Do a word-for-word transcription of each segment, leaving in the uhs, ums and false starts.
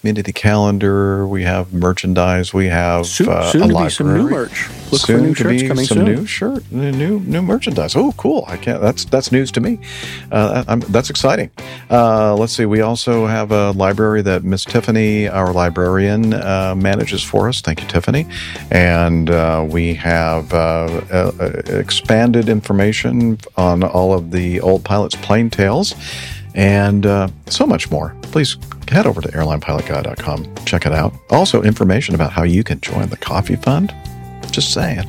community calendar. We have merchandise. We have soon, uh, soon a to library. be some new merch. Look soon for new to shirts be coming some soon. new shirt, new new merchandise. Oh, cool! I can't. That's that's news to me. Uh, I'm, that's exciting. Uh, let's see. We also have a library that Miss Tiffany, our librarian, uh, manages for us. Thank you, Tiffany. And uh, we have uh, uh, expanded information on all of the old pilots' plane tales, and uh, so much more. Please head over to airline pilot guy dot com. Check it out. Also, information about how you can join the coffee fund. Just saying.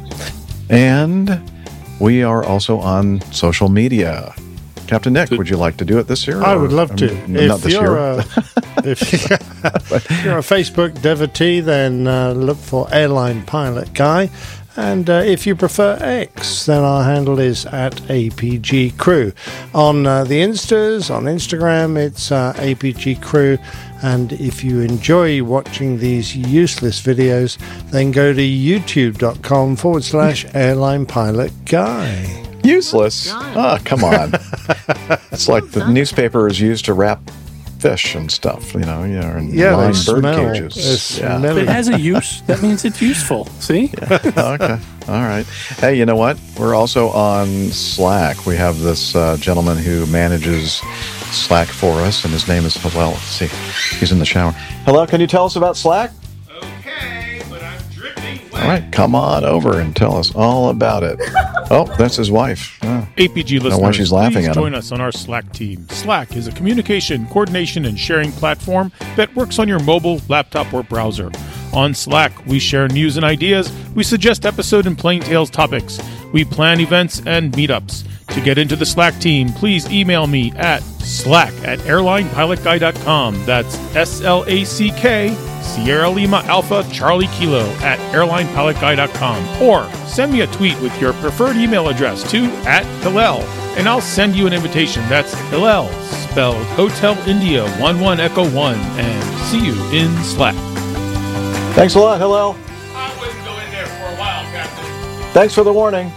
And we are also on social media. Captain Nick, would you like to do it this year? I would love to. Um, if not this you're year. A, if you're a Facebook devotee, then uh, look for Airline Pilot Guy. And uh, if you prefer X, then our handle is at A P G Crew. On uh, the Instas, on Instagram, it's uh, A P G Crew. And if you enjoy watching these useless videos, then go to youtube.com forward slash Airline Pilot Guy. Useless? Ah, oh, come on. It's like the newspaper is used to wrap fish and stuff, you know, you know, and yeah, line they bird smell. cages. Yeah. If it has a use, that means it's useful. See? Yeah. Okay. All right. Hey, you know what? We're also on Slack. We have this uh, gentleman who manages Slack for us, and his name is Hillel. Let's see. He's in the shower. Hello, can you tell us about Slack? Okay, but I'm dripping wet. All right, come on over and tell us all about it. Oh, that's his wife. Oh. A P G listeners, why she's laughing please at him. join us on our Slack team. Slack is a communication, coordination, and sharing platform that works on your mobile, laptop, or browser. On Slack, we share news and ideas, we suggest episode and Plain Tales topics, we plan events and meetups. To get into the Slack team, please email me at slack at airline pilot guy dot com. That's S L A C K, Sierra Lima Alpha Charlie Kilo at airline pilot guy dot com. Or send me a tweet with your preferred email address to at Hillel, and I'll send you an invitation. That's Hillel, spelled Hotel India one one Echo one, and see you in Slack. Thanks a lot, Hillel. I wouldn't go in there for a while, Captain. Thanks for the warning.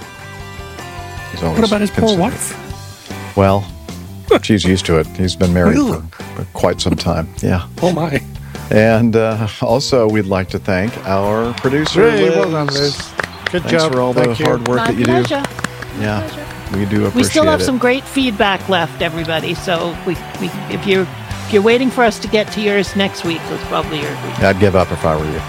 He's always What about his poor considerate. wife? Well, she's used to it. He's been married Really? for, for quite some time. Yeah. Oh, my. And uh, also, we'd like to thank our producer, Really Liz. well done, Liz. Good Thanks job. for all Thank the you. hard work My that you pleasure. do. Yeah, we do appreciate it. We still have some great feedback left, everybody. So we, we if you're if you're waiting for us to get to yours next week, it's probably your week. I'd give up if I were you.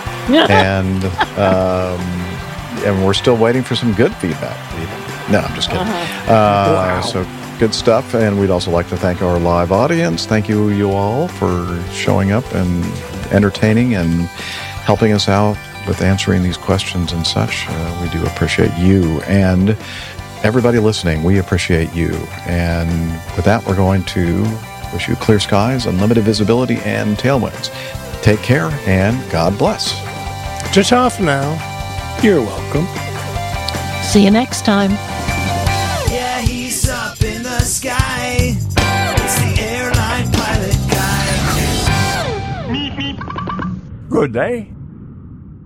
and um, and we're still waiting for some good feedback. Even. No, I'm just kidding. Uh-huh. Uh, Wow. So good stuff, and we'd also like to thank our live audience. Thank you, you all, for showing up and entertaining and helping us out with answering these questions and such. Uh, we do appreciate you, and everybody listening, we appreciate you. And with that, we're going to wish you clear skies, unlimited visibility, and tailwinds. Take care, and God bless. Just half now. You're welcome. See you next time. Yeah, he's up in the sky. It's the airline pilot guy. Good day.